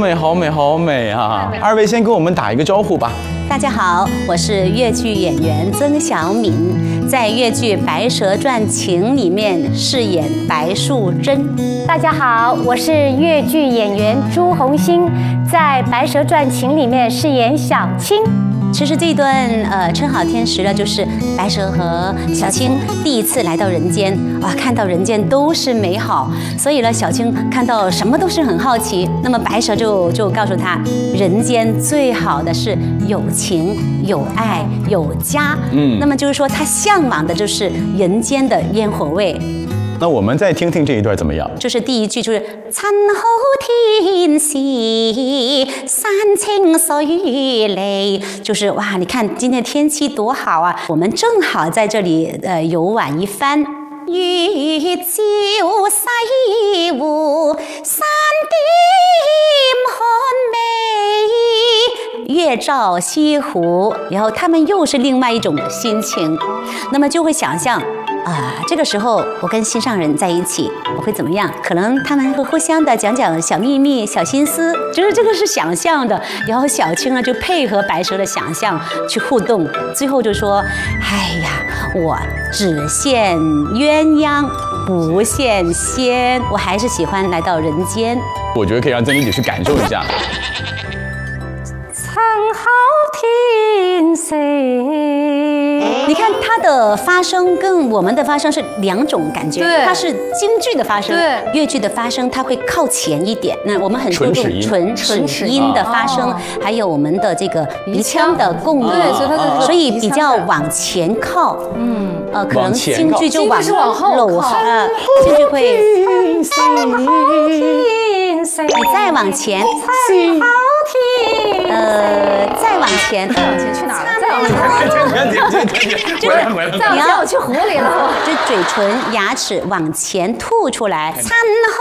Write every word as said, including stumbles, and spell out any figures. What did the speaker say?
美，好美，好美啊！二位先跟我们打一个招呼吧。 大家好，我是越剧演员曾小敏，在越剧《白蛇传情》里面饰演白素贞。 大家好，我是越剧演员朱红心，在《白蛇传情》里面饰演小青。 其实这一段呃称好天时了，就是白蛇和小青第一次来到人间，哇，看到人间都是美好，所以呢，小青看到什么都是很好奇。那么白蛇就就告诉他，人间最好的是有情、有爱、有家。嗯，那么就是说，他向往的就是人间的烟火味。 那我们再听听这一段怎么样？ 就是第一句，就是趁好天時，山清水麗，就是哇，你看今天天氣多好啊！我們正好在這裡呃遊玩一番。月照西湖，山點看美。月照西湖，然後他們又是另外一種心情，那麼就會想象。啊，这个时候我跟心上人在一起，我会怎么样？可能他们会互相的讲讲小秘密、小心思，就是这个是想象的。然后小青呢就配合白蛇的想象去互动，最后就说：“哎呀，我只羡鸳鸯，不羡仙，我还是喜欢来到人间。” 我觉得可以让曾丽姐去感受一下。 趁好天時。 你看它的发声跟我们的发声是两种感觉， 对， 它是京剧的发声， 对， 越剧的发声它会靠前一点。那我们很注重唇齿音的发声，还有我们的这个鼻腔的共鸣， 对，所以它所以比较往前靠。嗯，呃，可能京剧就往往后搂，呃，京剧会。你再往前，呃，再往前， 再往前去哪了？再往前， 就是你要去湖里了，就嘴唇、牙齿往前吐出来。